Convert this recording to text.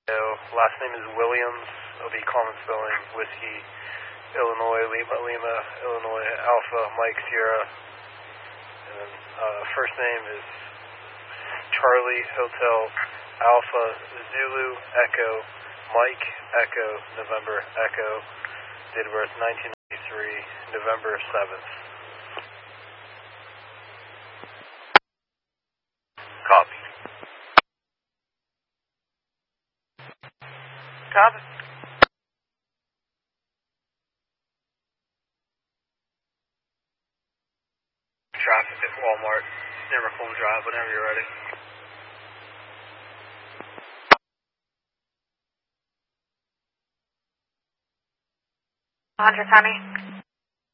Last name is Williams. It'll be common spelling. Whiskey, Illinois, Lima, Lima, Illinois, Alpha, Mike, Sierra. And then first name is Charlie, Hotel, Alpha, Zulu, Echo, Mike, Echo, November, Echo. Date of birth 1993, November 7th. Copy. Copy. Traffic at Walmart, near Macomb Drive, whenever you're ready. Hunter County.